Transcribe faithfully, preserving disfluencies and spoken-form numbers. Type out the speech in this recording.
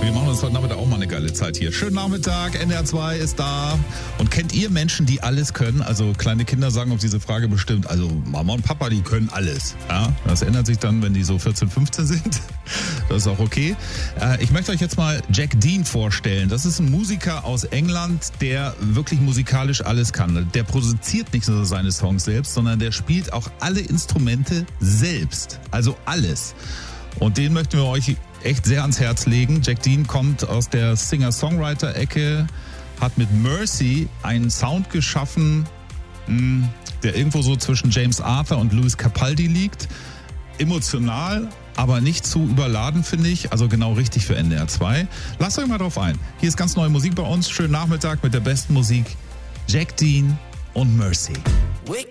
Wir machen uns heute Nachmittag auch mal eine geile Zeit hier. Schönen Nachmittag, N D R zwei ist da. Und kennt ihr Menschen, die alles können? Also kleine Kinder sagen auf diese Frage bestimmt, also Mama und Papa, die können alles. Ja, das ändert sich dann, wenn die so vierzehn, fünfzehn sind. Das ist auch okay. Ich möchte euch jetzt mal Jack Dean vorstellen. Das ist ein Musiker aus England, der wirklich musikalisch alles kann. Der produziert nicht nur seine Songs selbst, sondern der spielt auch alle Instrumente selbst. Also alles. Und den möchten wir euch echt sehr ans Herz legen. Jack Dean kommt aus der Singer-Songwriter-Ecke, hat mit Mercy einen Sound geschaffen, der irgendwo so zwischen James Arthur und Louis Capaldi liegt. Emotional, aber nicht zu überladen, finde ich. Also genau richtig für N D R zwei. Lasst euch mal drauf ein. Hier ist ganz neue Musik bei uns. Schönen Nachmittag mit der besten Musik. Jack Dean und Mercy.